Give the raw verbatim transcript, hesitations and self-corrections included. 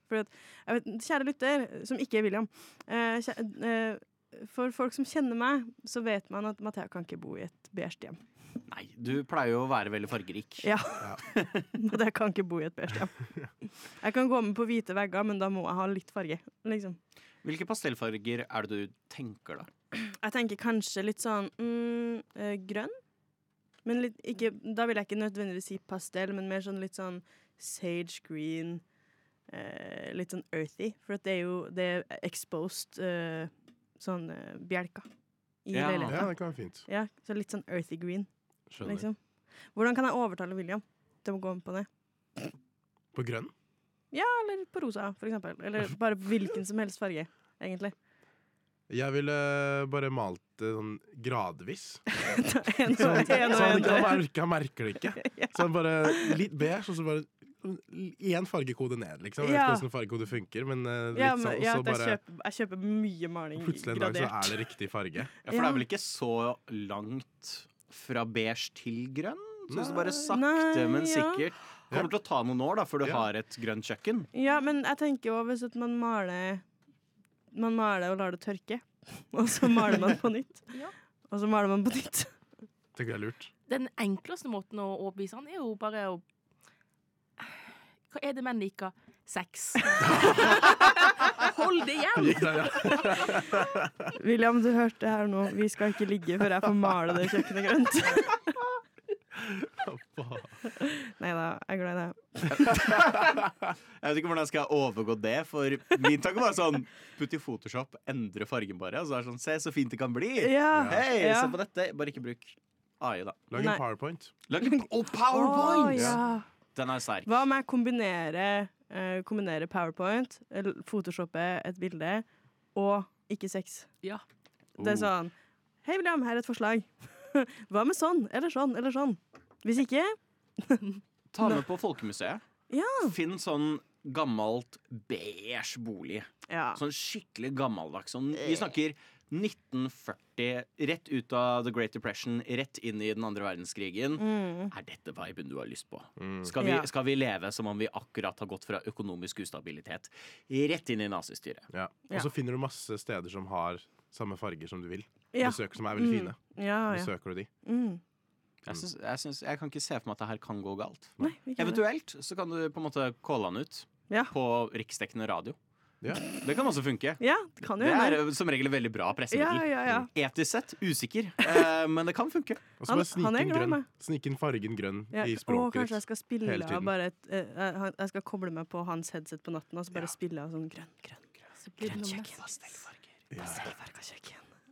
For at, jeg vet, kjære lytter, som ikke er William, eh, kjære, eh, for folk som kjenner meg, så vet man at Mathea kan ikke bo i et beige hjem. Nei, du pleier jo å være veldig fargerik. Ja, og jeg kan ikke bo i et beige hjem. Jeg kan gå med på hvite vegger, men da må jeg ha litt farge, liksom. Hvilke pastellfarger er det du tenker da? Jeg tenker kanskje litt sånn mm, eh, grønn, men litt, ikke, da vil jeg ikke nødvendigvis si pastell, men mer sånn litt sånn sage green, eh, litt sånn earthy, for at det er jo det er exposed eh, sånn eh, bjelker i Ja. leiligheten. Ja, det kan være fint. Ja, så litt sånn earthy green. Skjønner. Liksom. Hvordan kan jeg overtale William til å gå med på det? På grønn? Ja, eller på rosa, for eksempel. Eller bare hvilken som helst farge, egentlig. Jeg ville bare malt det sånn gradvis. en og Sånn, en, en, så han og ikke en. han merker, han merker det ikke. Så han bare litt beige, og så bare én fargekode ned, liksom. Jeg vet Ja. ikke hvordan fargekode funker, men uh, litt Ja, sånn, men, og ja, så at jeg, bare kjøper, jeg kjøper mye maling plutselig en dag så gradert. er det riktig farge. Ja, for det er vel ikke så langt fra beige til grønn? Så hvis du bare sakte, Nei, men ja. sikkert kommer til å ta noen år da, før du Ja. har et grønt kjøkken. Ja, men jeg tenker jo hvis at man maler Man maler og lar det tørke, og så maler man på nytt. Ja. Og så maler man på nytt. Tenker jeg er lurt. Den enkleste måten å overbevise han er jo bare å Hva er det menn liker? Sex. Hold det igjen! Gikk der, ja. William, du hørte her nå. Vi skal ikke ligge før jeg får male det kjøkkenet grønt. Nei da, jeg er glad i det. Jeg vet ikke hvordan jeg skal overgå det, for min tanke var sånn putt i Photoshop, endre fargen bare, og så er det sånn, se så fint det kan bli. Ja, Hei, ja. se på dette, bare ikke bruk A I da. Lag Nei. en powerpoint. Lag en oh, PowerPoint! Å, ja. Den er sterk. Hva om jeg kombinerer, eh, kombinerer PowerPoint, eller Photoshoppe et bilde, og ikke sex? Ja. Det er sånn, hei William, her er et forslag. Hva med sånn, eller sånn, eller sånn? Hvis ikke, Ta med på Folkemuseet. ja. Finn sånn gammelt beige bolig. Ja. Sånn skikkelig gammeldags. Sånn, vi snakker nitten førti, rett ut av The Great Depression, rett inn i den andre verdenskrigen. Mm. Er dette viben du har lyst på? Skal, vi, Ja. skal vi leve som om vi akkurat har gått fra økonomisk ustabilitet rett inn i nazistyret? Ja. Ja. Og så finner du masse steder som har samme farger som du vil. Ja. Besøk som er veldig fine. Ja, ja. Besøker du de? Mm. Jeg, synes, jeg, synes, jeg kan ikke se for meg at det her kan gå galt. Nei, ikke det. Eventuelt så kan du på en måte calle han ut Ja. på riksdekkende radio. Ja. Det kan også funke. Ja, det kan jo Det er hende. eh, som regel et veldig bra Ja, pressemiddel. ja, ja. Etisk sett usikker, eh, men det kan funke. Og så Han- bare snike han er inn glad i grønn. meg. Snike inn fargen grønn Ja. i Å, språket kanskje jeg ditt. skal spille hele av tiden. bare et, eh, jeg jeg skal koble meg på hans headset på natten, og så bare Ja. spille av sånn grønn, grønn, grønn. Så blir det Grønt noe kjøkken. mest. Pastellfarger. Pastellfarga kjøkken.